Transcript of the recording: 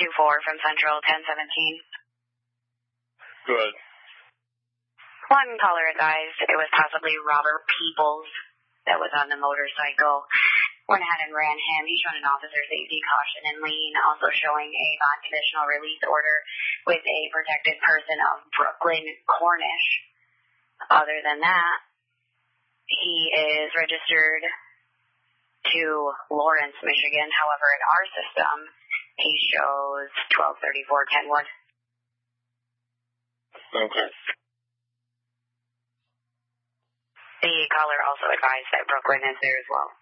2-4 from Central, 1017. Good. One caller advised it was possibly Robert Peoples that was on the motorcycle. Went ahead and ran him. He showed an officer safety caution and lien, also showing a bond conditional release order with a protected person of Brooklyn Cornish. Other than that, he is registered to Lawrence, Michigan. However, in our system, he shows 1234 Kenwood. Okay. The caller also advised that Brooklyn is there as well.